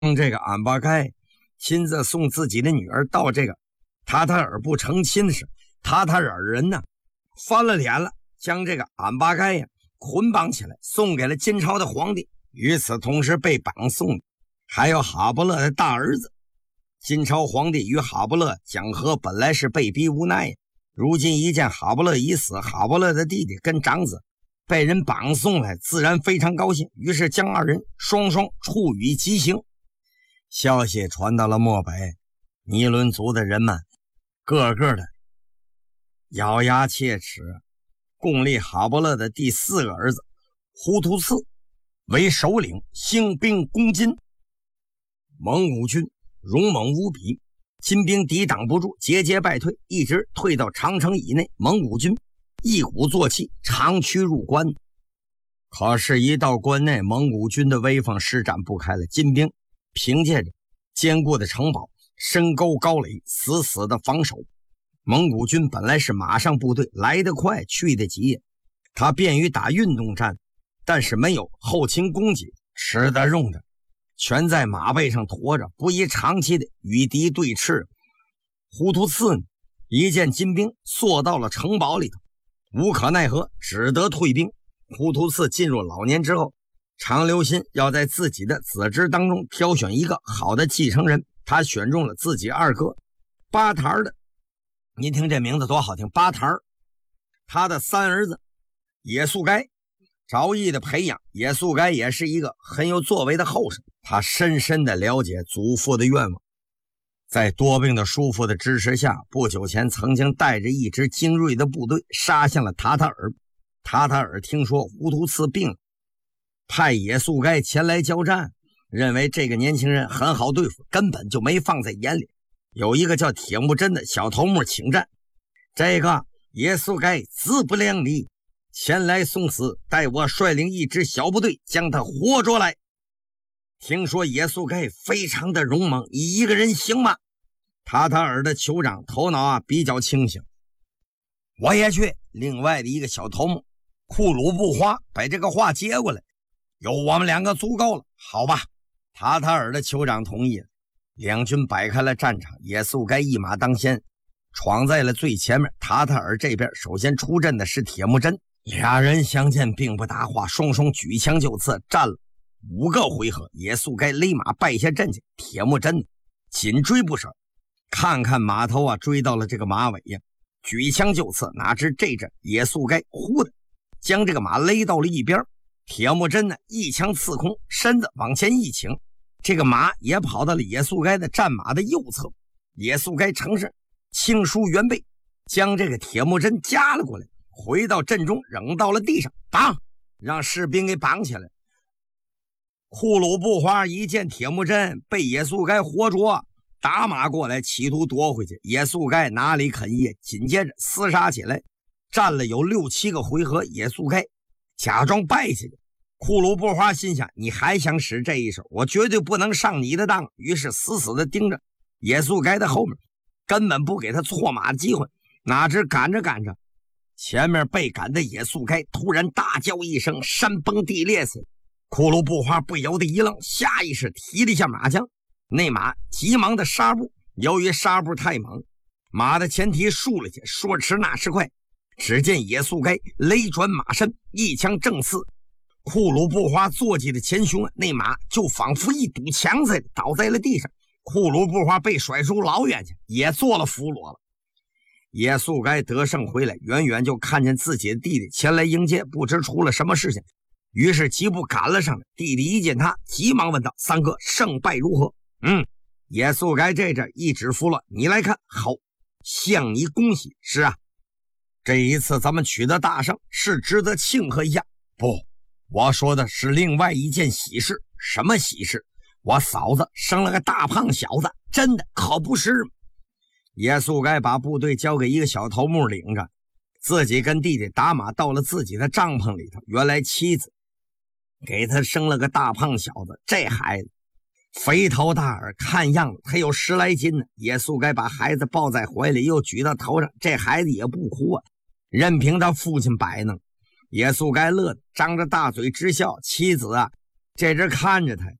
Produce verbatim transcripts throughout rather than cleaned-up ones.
这个安巴盖亲自送自己的女儿到这个塔塔尔部成亲时，塔塔尔人呢翻了脸了，将这个安巴盖呀捆绑起来送给了金朝的皇帝。与此同时被绑送的还有哈勃勒的大儿子。金朝皇帝与哈勃勒讲和本来是被逼无奈，如今一见哈勃勒已死，哈勃勒的弟弟跟长子被人绑送来，自然非常高兴，于是将二人双双处以极刑。消息传到了漠北，尼伦族的人们个个的咬牙切齿，共立哈勃勒的第四个儿子忽图次为首领，兴兵攻金。蒙古军勇猛无比，金兵抵挡不住，节节败退，一直退到长城以内。蒙古军一鼓作气长驱入关，可是一到关内，蒙古军的威风施展不开了。金兵凭借着坚固的城堡、深沟高垒，死死的防守。蒙古军本来是马上部队，来得快去得急，他便于打运动战，但是没有后勤供给，吃的用着全在马背上驮着，不宜长期的与敌对峙。忽图次一见金兵缩到了城堡里头，无可奈何，只得退兵。忽图次进入老年之后，常留心要在自己的子侄当中挑选一个好的继承人，他选中了自己二哥巴塔尔的，您听这名字多好听，巴塔尔。他的三儿子也速该着意的培养，也速该也是一个很有作为的后生，他深深的了解祖父的愿望，在多病的叔父的支持下，不久前曾经带着一支精锐的部队杀向了塔塔尔。塔塔尔听说忽图次病了，派也速该前来交战，认为这个年轻人很好对付，根本就没放在眼里。有一个叫铁木真的小头目请战，这个也速该自不量力，前来送死，待我率领一支小部队将他活捉来。听说也速该非常的勇猛，你一个人行吗？塔塔尔的酋长头脑啊比较清醒，我也去。另外的一个小头目库鲁布花把这个话接过来，有我们两个足够了，好吧。塔塔尔的酋长同意了，两军摆开了战场，也速该一马当先，闯在了最前面。塔塔尔这边首先出阵的是铁木真，俩人相见并不搭话，双双举枪就刺，战了五个回合，也速该勒马败下阵去，铁木真紧追不舍，看看马头啊，追到了这个马尾呀，举枪就刺，哪知这阵也速该忽的将这个马勒到了一边，铁木真呢一枪刺空，身子往前一倾，这个马也跑到了也速该的战马的右侧，也速该乘势轻舒猿背，将这个铁木真夹了过来，回到阵中扔到了地上，绑，让士兵给绑起来。库鲁布花一见铁木真被也速该活捉，打马过来企图夺回去，也速该哪里肯依，紧接着厮杀起来，战了有六七个回合，也速该假装败下去。库鲁布花心想，你还想使这一手，我绝对不能上你的当，于是死死的盯着也速该的后面，根本不给他错马的机会。哪知赶着赶着，前面被赶的也速该突然大叫一声，山崩地裂似的。库鲁布花不由得一愣，下意识提了一下马缰，那马急忙的刹步，由于刹步太猛，马的前蹄竖了去，说迟那时快，只见也速该勒转马身，一枪正刺库鲁布花坐骑的前胸，那马就仿佛一堵墙似的倒在了地上，库鲁布花被甩出老远去，也做了俘虏了。也速该得胜回来，远远就看见自己的弟弟前来迎接，不知出了什么事情，于是疾步赶了上来。弟弟一见他，急忙问道：三哥，胜败如何？嗯，也速该这阵一指符了，你来看。好，向你恭喜。是啊，这一次咱们取得大胜，是值得庆贺一下。不，我说的是另外一件喜事。什么喜事？我嫂子生了个大胖小子，真的可不是吗？也速该把部队交给一个小头目领着，自己跟弟弟打马到了自己的帐篷里头。原来妻子给他生了个大胖小子，这孩子肥头大耳，看样子他有十来斤呢。也速该把孩子抱在怀里，又举到头上，这孩子也不哭啊，任凭他父亲摆弄。也速该乐得张着大嘴直笑。妻子啊，这只看着他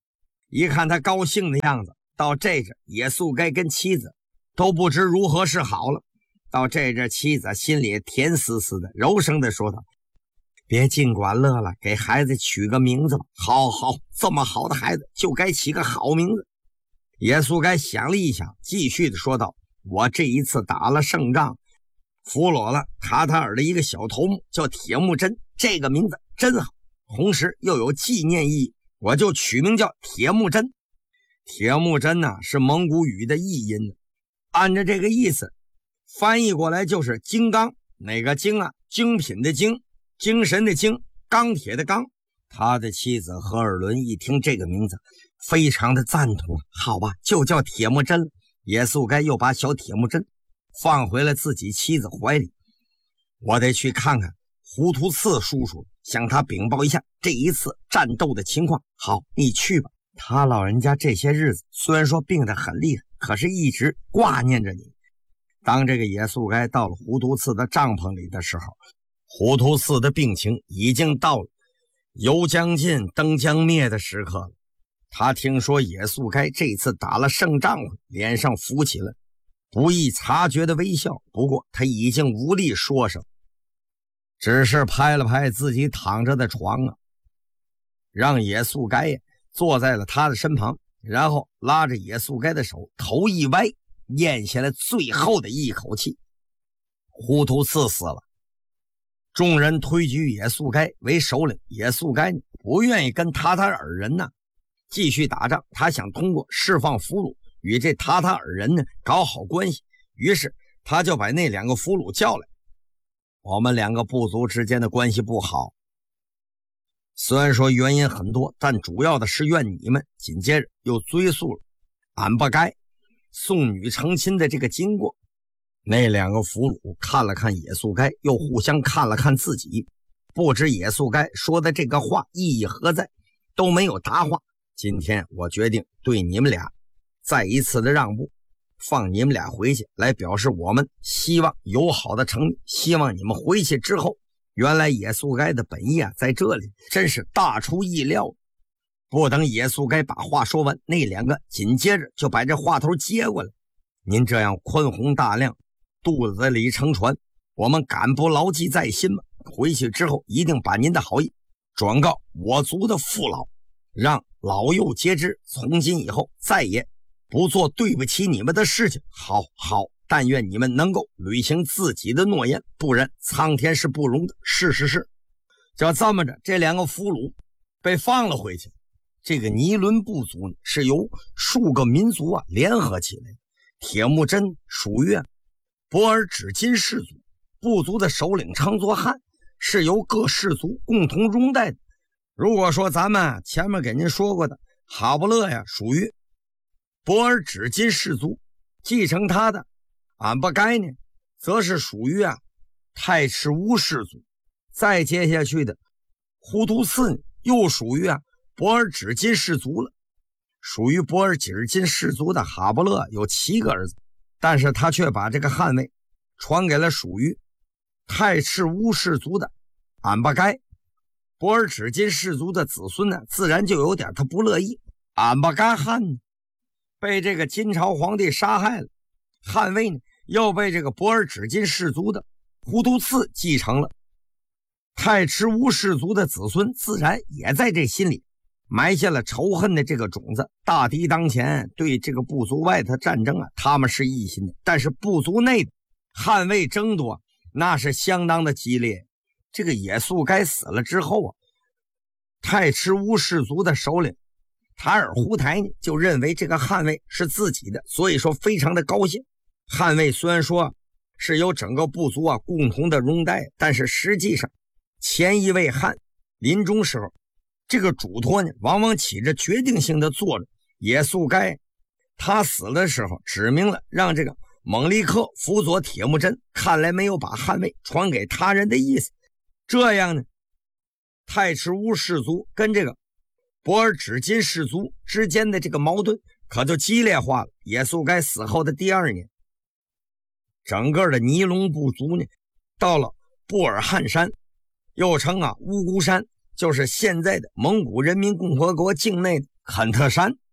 一看他高兴的样子，到这阵野速该跟妻子都不知如何是好了。到这阵妻子心里甜丝丝的，柔声的说道：“别尽管乐了，给孩子取个名字吧。好好，这么好的孩子就该起个好名字。”野速该想了一想，继续的说道：“我这一次打了胜仗，俘虏了塔塔尔的一个小头目，叫铁木真，这个名字真好，同时又有纪念意义，我就取名叫铁木真。”铁木真呢、啊、是蒙古语的译音，按照这个意思翻译过来就是金刚。哪个精啊？精品的精，精神的精，钢铁的钢。他的妻子何尔伦一听这个名字，非常的赞同。好吧，就叫铁木真了。野速该又把小铁木真放回了自己妻子怀里。我得去看看胡图次叔叔，向他禀报一下这一次战斗的情况。好，你去吧。他老人家这些日子虽然说病得很厉害，可是一直挂念着你。当这个野速该到了胡图次的帐篷里的时候，胡图次的病情已经到了油将尽灯将灭的时刻了。他听说野速该这次打了胜仗，脸上浮起了不易察觉的微笑，不过他已经无力说什么，只是拍了拍自己躺着的床啊，让野速该呀坐在了他的身旁，然后拉着野速该的手，头一歪，咽下了最后的一口气。胡图次死了，众人推举野速该为首领。野速该不愿意跟塔塔尔人呢继续打仗，他想通过释放俘虏与这塔塔尔人呢搞好关系，于是他就把那两个俘虏叫来。我们两个部族之间的关系不好，虽然说原因很多，但主要的是怨你们。紧接着又追溯了俺不该送女成亲的这个经过。那两个俘虏看了看野速该，又互相看了看自己，不知野速该说的这个话意义何在，都没有答话。今天我决定对你们俩再一次的让步，放你们俩回去，来表示我们希望友好的诚意。希望你们回去之后，原来野速该的本意啊在这里，真是大出意料。不等野速该把话说完，那两个紧接着就把这话头接过来。您这样宽宏大量，肚子里乘船，我们敢不牢记在心吗？回去之后一定把您的好意转告我族的父老，让老幼皆知，从今以后再也不做对不起你们的事情。好好，但愿你们能够履行自己的诺言，不然苍天是不容的。是是是。就这么着，这两个俘虏被放了回去。这个尼伦部族呢，是由数个民族啊联合起来的。铁木真属于博尔只金氏族，部族的首领称作汗，是由各氏族共同拥戴的。如果说咱们前面给您说过的哈布勒呀，属于博尔只金氏族，继承他的俺不该呢，则是属于啊太赤乌氏族。再接下去的胡图次又属于啊博尔只金氏族了。属于博尔只金氏族的哈布勒有七个儿子，但是他却把这个汗位传给了属于太赤乌氏族的俺不该。博尔只金氏族的子孙呢，自然就有点他不乐意。俺不该汗呢被这个金朝皇帝杀害了，汗位呢又被这个博尔只金氏族的胡图次继承了。太赤乌氏族的子孙自然也在这心里埋下了仇恨的这个种子。大敌当前，对这个部族外的战争啊，他们是一心的，但是部族内的捍卫争夺那是相当的激烈。这个野速该死了之后啊，太赤乌氏族的首领塔尔胡台呢就认为这个捍卫是自己的，所以说非常的高兴。捍卫虽然说是由整个部族啊共同的拥戴，但是实际上前一位汉临终时候，这个嘱托呢往往起着决定性的作用。野速该他死的时候指明了让这个蒙利克辅佐铁木真，看来没有把汗位传给他人的意思。这样呢，太赤乌氏族跟这个博尔只金氏族之间的这个矛盾可就激烈化了。野速该死后的第二年，整个的尼龙部族呢到了布尔汉山，又称啊乌孤山，就是现在的蒙古人民共和国境内的坎特山。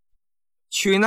去那